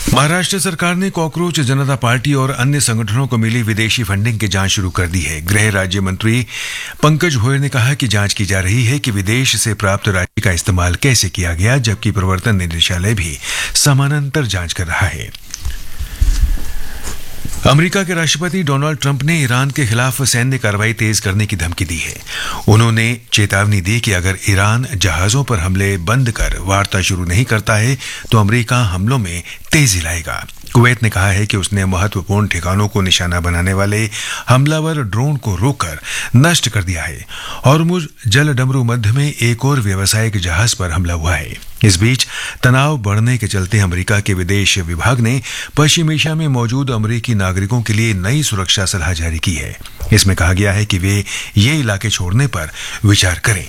महाराष्ट्र सरकार ने कॉकरोच जनता पार्टी और अन्य संगठनों को मिली विदेशी फंडिंग की जांच शुरू कर दी है। गृह राज्य मंत्री पंकज भोयर ने कहा कि जांच की जा रही है कि विदेश से प्राप्त राशि का इस्तेमाल कैसे किया गया, जबकि प्रवर्तन निदेशालय भी समानांतर जांच कर रहा है। अमेरिका के राष्ट्रपति डोनाल्ड ट्रंप ने ईरान के खिलाफ सैन्य कार्रवाई तेज करने की धमकी दी है। उन्होंने चेतावनी दी कि अगर ईरान जहाजों पर हमले बंद कर वार्ता शुरू नहीं करता है तो अमेरिका हमलों में तेजी लाएगा। कुवैत ने कहा है कि उसने महत्वपूर्ण ठिकानों को निशाना बनाने वाले हमलावर ड्रोन को रोककर नष्ट कर दिया है। हॉर्मुज जलडमरू मध्य में एक और व्यावसायिक जहाज पर हमला हुआ है। इस बीच तनाव बढ़ने के चलते अमेरिका के विदेश विभाग ने पश्चिम एशिया में मौजूद अमेरिकी नागरिकों के लिए नई सुरक्षा सलाह जारी की है। इसमें कहा गया है कि वे ये इलाके छोड़ने पर विचार करें।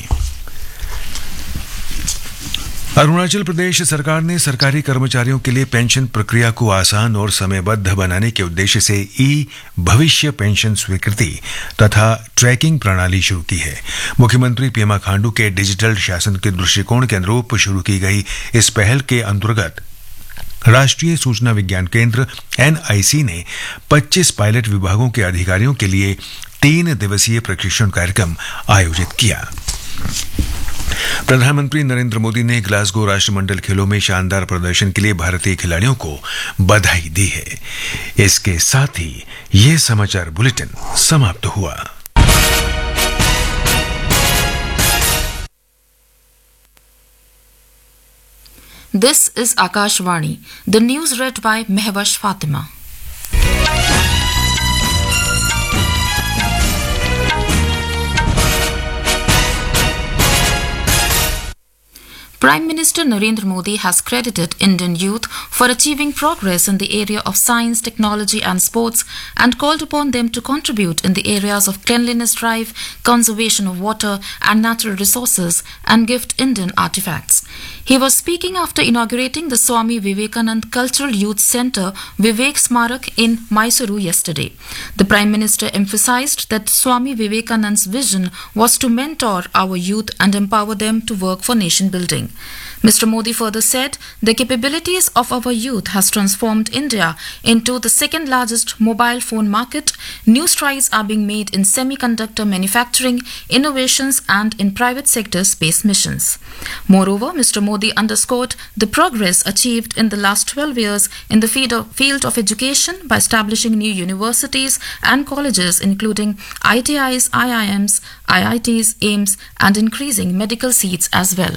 अरुणाचल प्रदेश सरकार ने सरकारी कर्मचारियों के लिए पेंशन प्रक्रिया को आसान और समयबद्ध बनाने के उद्देश्य से ई भविष्य पेंशन स्वीकृति तथा ट्रैकिंग प्रणाली शुरू की है। मुख्यमंत्री पेमा खांडू के डिजिटल शासन के दृष्टिकोण के अनुरूप शुरू की गई इस पहल के अंतर्गत राष्ट्रीय सूचना विज्ञान केंद्र NIC ने 25 पायलट विभागों के अधिकारियों के लिए 3 दिवसीय प्रशिक्षण कार्यक्रम आयोजित किया। प्रधानमंत्री नरेंद्र मोदी ने ग्लासगो राष्ट्रमंडल खेलों में शानदार प्रदर्शन के लिए भारतीय खिलाड़ियों को बधाई दी है। इसके साथ ही ये समाचार बुलेटिन समाप्त हुआ। This is Akashvani. The news read by Mehwash Fatima. Prime Minister Narendra Modi has credited Indian youth for achieving progress in the area of science, technology and sports and called upon them to contribute in the areas of cleanliness drive, conservation of water and natural resources and gift Indian artifacts. He was speaking after inaugurating the Swami Vivekanand Cultural Youth Centre Vivek Smarak in Mysuru yesterday. The Prime Minister emphasized that Swami Vivekanand's vision was to mentor our youth and empower them to work for nation building. Mr. Modi further said the capabilities of our youth has transformed India into the second largest mobile phone market. New strides are being made in semiconductor manufacturing, innovations and in private sector space missions. Moreover, Mr. Modi underscored the progress achieved in the last 12 years in the field of education by establishing new universities and colleges including ITIs, IIMs, IITs, AIIMS and increasing medical seats as well.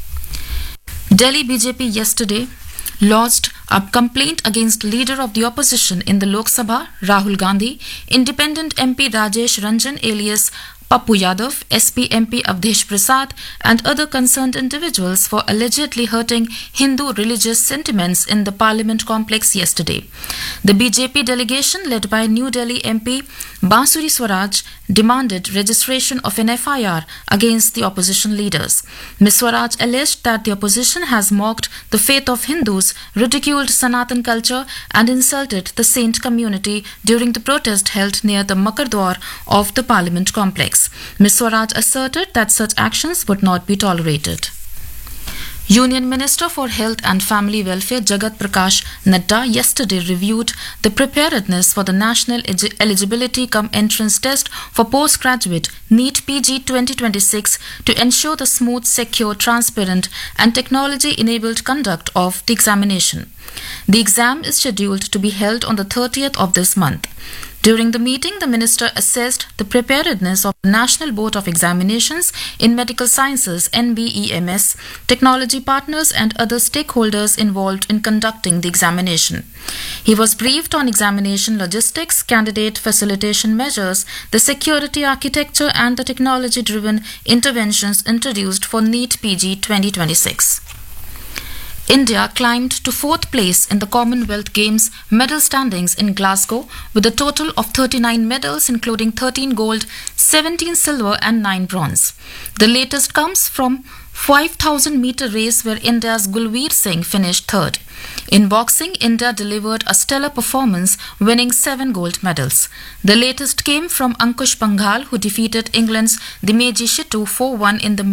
Delhi BJP yesterday lodged a complaint against leader of the opposition in the Lok Sabha, Rahul Gandhi, independent MP Rajesh Ranjan alias Pappu Yadav, SP MP Avdesh Prasad and other concerned individuals for allegedly hurting Hindu religious sentiments in the Parliament complex yesterday. The BJP delegation led by New Delhi MP Bansuri Swaraj demanded registration of an FIR against the opposition leaders. Ms. Swaraj alleged that the opposition has mocked the faith of Hindus, ridiculed Sanatan culture and insulted the saint community during the protest held near the Makar Dwar of the Parliament complex. Ms. Swaraj asserted that such actions would not be tolerated. Union Minister for Health and Family Welfare Jagat Prakash Nadda yesterday reviewed the preparedness for the National Eligibility cum Entrance Test for Postgraduate NEET PG 2026 to ensure the smooth, secure, transparent and technology-enabled conduct of the examination. The exam is scheduled to be held on the 30th of this month. During the meeting, the minister assessed the preparedness of the National Board of Examinations in Medical Sciences NBEMS, technology partners and other stakeholders involved in conducting the examination. He was briefed on examination logistics, candidate facilitation measures, the security architecture and the technology-driven interventions introduced for NEET PG 2026. India climbed to 4th place in the Commonwealth Games medal standings in Glasgow with a total of 39 medals including 13 gold, 17 silver and 9 bronze. The latest comes from 5,000 meter race where India's Gulveer Singh finished 3rd. In boxing, India delivered a stellar performance, winning 7 gold medals. The latest came from Ankush Panghal, who defeated England's Dimeji Shitu 4-1 in the